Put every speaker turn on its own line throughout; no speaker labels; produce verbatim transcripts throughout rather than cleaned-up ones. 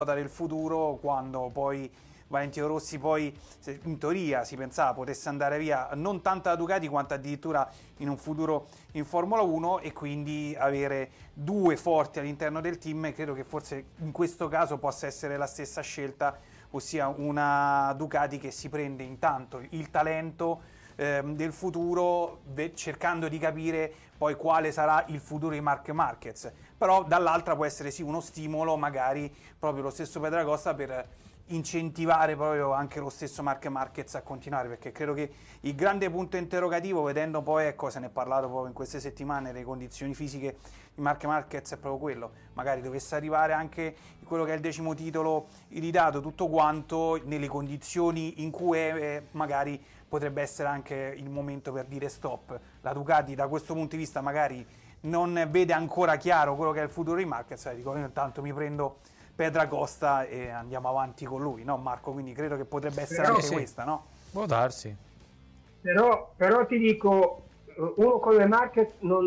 il futuro, quando poi Valentino Rossi poi in teoria si pensava potesse andare via non tanto da Ducati quanto addirittura in un futuro in Formula uno, e quindi avere due forti all'interno del team. E credo che forse in questo caso possa essere la stessa scelta, ossia una Ducati che si prende intanto il talento ehm, del futuro, ve- cercando di capire poi quale sarà il futuro di Marc Marquez, però dall'altra può essere sì uno stimolo magari proprio lo stesso Pedracosta per incentivare proprio anche lo stesso Marc Marquez a continuare, perché credo che il grande punto interrogativo, vedendo poi, ecco, se ne è parlato proprio in queste settimane, le condizioni fisiche di Marc Marquez, è proprio quello, magari dovesse arrivare anche quello che è il decimo titolo iridato, tutto quanto nelle condizioni in cui è, eh, magari potrebbe essere anche il momento per dire stop. La Ducati da questo punto di vista magari non vede ancora chiaro quello che è il futuro di Marquez, eh, dico io intanto mi prendo Pedracosta e andiamo avanti con lui, no Marco? Quindi credo che potrebbe essere
però,
anche
sì,
questa, no?
Può darsi.
Però, però ti dico, uno come Marquez non,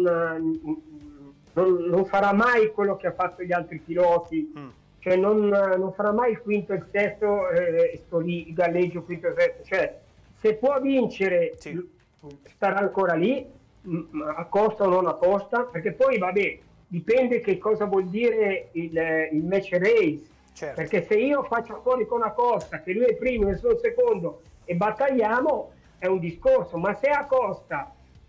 non, non farà mai quello che ha fatto gli altri piloti, mm. cioè non, non farà mai il quinto e il sesto, eh, sto lì, il galleggio quinto e il sesto, cioè se può vincere sì. starà ancora lì, a costa o non a costa, perché poi vabbè, dipende che cosa vuol dire il, il match race, certo. Perché se io faccio fuori con Acosta che lui è primo e sono secondo e battagliamo è un discorso, ma se Acosta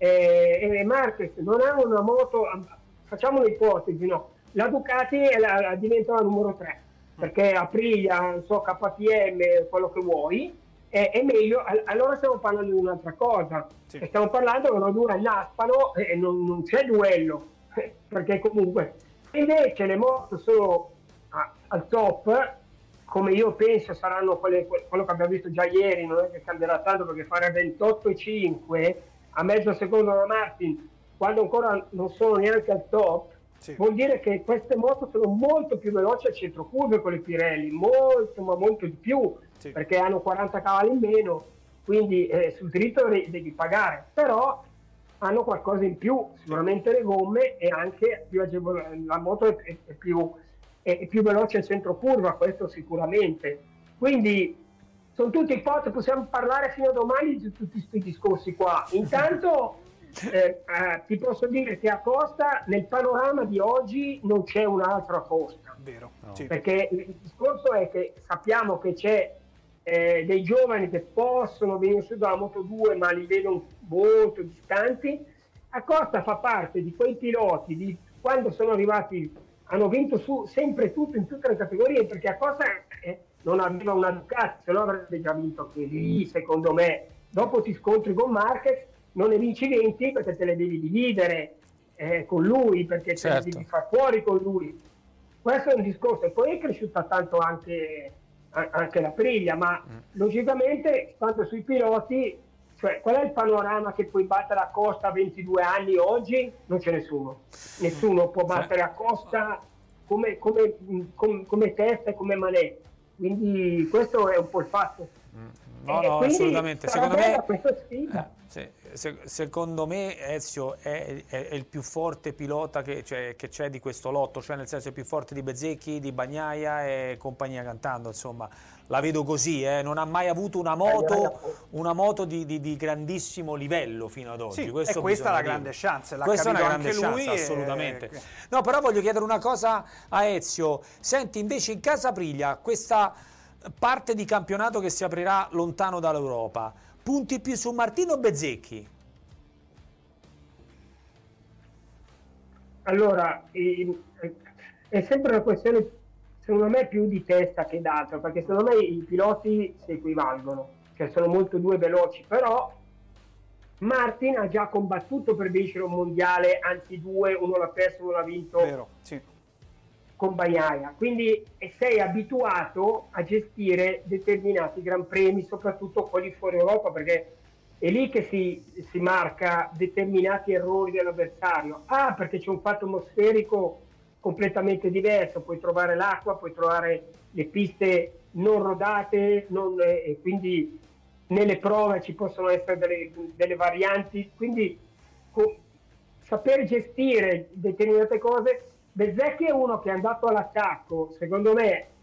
e, e Marquez non hanno una moto, facciamo un'ipotesi, no? La Ducati è la, la diventa la numero tre, mm. perché Aprilia, non so, K T M, quello che vuoi, è, è meglio, allora stiamo parlando di un'altra cosa, sì. E stiamo parlando che non dura il Aspano e non, non c'è duello, perché comunque invece le moto sono a, al top, come io penso saranno quelle, quello che abbiamo visto già ieri, non è che cambierà tanto, perché fare ventotto e cinque a mezzo secondo da Martin quando ancora non sono neanche al top, sì. Vuol dire che queste moto sono molto più veloci al centro curve con le Pirelli, molto ma molto di più, sì. Perché hanno quaranta cavalli in meno, quindi eh, sul dritto devi pagare, però hanno qualcosa in più, sicuramente le gomme, e anche più agevole, la moto è, è, è, più, è, è più veloce al centro curva, questo sicuramente. Quindi sono tutte ipotesi, possiamo parlare fino a domani di tutti questi discorsi qua. Intanto eh, eh, ti posso dire che a Costa nel panorama di oggi non c'è un altro a Costa,
vero?
No. Sì. Perché il discorso è che sappiamo che c'è Eh, dei giovani che possono venire su dalla Moto due, ma li vedo molto distanti. Acosta fa parte di quei piloti di quando sono arrivati, hanno vinto su sempre tutto in tutte le categorie, perché Acosta eh, non aveva una Ducati, se no avrebbe già vinto anche lì, secondo me. Dopo ti scontri con Marquez, non ne vinci venti perché te le devi dividere eh, con lui, perché certo. te le devi far fuori con lui. Questo è un discorso, e poi è cresciuta tanto anche anche la Priglia, ma mm. logicamente stando sui piloti, cioè qual è il panorama che puoi battere a Costa a ventidue anni oggi? Non c'è nessuno, nessuno può battere a Costa come, come, come, come testa e come manetta, quindi questo è un po' il fatto.
Mm. No, no, assolutamente. Secondo me,
sfida.
Se, se, secondo me Ezio è, è, è il più forte pilota che, cioè, che c'è di questo lotto, cioè nel senso è più forte di Bezzecchi, di Bagnaia e compagnia cantando, insomma, la vedo così, eh. Non ha mai avuto una moto, una moto di, di, di grandissimo livello fino ad oggi.
Sì,
questo
e questa è la
dire.
grande chance, l'ha
questa è una
capito
grande
anche lui,
chance,
e...
assolutamente. No, però voglio chiedere una cosa a Ezio. Senti, invece in casa Aprilia, questa parte di campionato che si aprirà lontano dall'Europa, punti più su Martino o Bezzecchi?
Allora, è sempre una questione, secondo me, più di testa che d'altro, perché secondo me i piloti si equivalgono, cioè sono molto due veloci, però Martin ha già combattuto per vincere un mondiale, anzi due, uno l'ha perso, uno l'ha vinto.
Vero, sì.
Con Bagnaia, quindi sei abituato a gestire determinati gran premi, soprattutto quelli fuori Europa, perché è lì che si, si marca determinati errori dell'avversario. Ah, perché c'è un fatto atmosferico completamente diverso, puoi trovare l'acqua, puoi trovare le piste non rodate, non, eh, e quindi nelle prove ci possono essere delle, delle varianti, quindi co- saper gestire determinate cose. Bezzecchi è uno che è andato all'attacco, secondo me